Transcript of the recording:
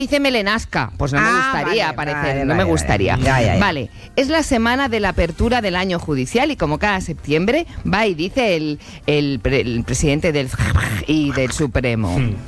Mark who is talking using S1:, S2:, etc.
S1: Dice melenasca, pues no me gustaría, no me gustaría.
S2: Ya.
S1: Vale, es la semana de la apertura del año judicial y como cada septiembre va y dice el presidente del y del Supremo.